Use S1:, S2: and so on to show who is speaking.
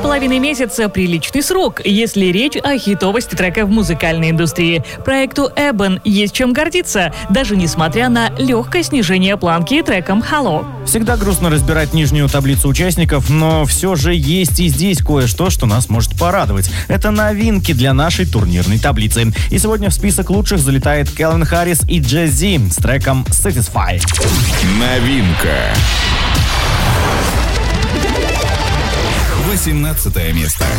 S1: 3,5 месяца – приличный срок, если речь о хитовости трека в музыкальной индустрии. Проекту Ebon есть чем гордиться, даже несмотря на легкое снижение планки треком «Hello».
S2: Всегда грустно разбирать нижнюю таблицу участников, но все же есть и здесь кое-что, что нас может порадовать. Это новинки для нашей турнирной таблицы. И сегодня в список лучших залетает Кэлвин Харрис и Jay-Z с треком «Satisfy».
S3: Новинка. 18 место.